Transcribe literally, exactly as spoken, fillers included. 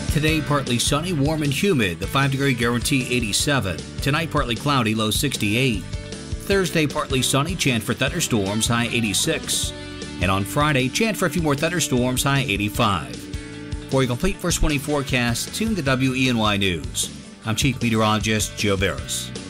Today, partly sunny, warm and humid. The five degree guarantee eighty-seven. Tonight, partly cloudy, low sixty-eight. Thursday, partly sunny, chance for thunderstorms, high eighty-six. And on Friday, chance for a few more thunderstorms, high eighty-five. For a complete first twenty forecast, tune to W E N Y News. I'm Chief Meteorologist Joe Barris.